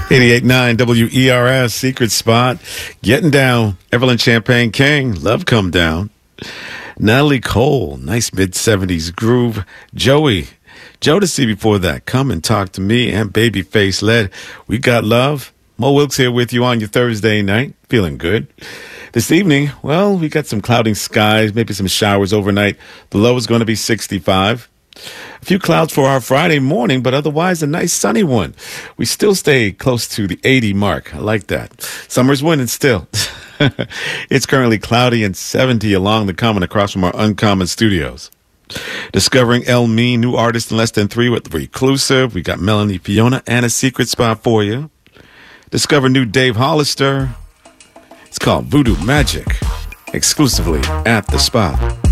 88.9 WERS, Secret Spot, Getting Down, Evelyn Champagne King, Love Come Down, Natalie Cole, nice mid-70s groove, Joey, Jodeci before that, Come and Talk to Me, and Babyface led, We Got Love. Mo Wilkes here with you on your Thursday night, feeling good. This evening, well, we got some clouding skies, maybe some showers overnight. The low is going to be 65. A few clouds for our Friday morning, but otherwise a nice sunny one. We still stay close to the 80 mark. I like that. Summer's winning still. It's currently cloudy and 70 along the common across from our Uncommon Studios. Discovering El Mean, new artist in less than 3 with Reclusive. We got Melanie Fiona and a secret spot for you. Discover new Dave Hollister. It's called Voodoo Magic, exclusively at The Spot.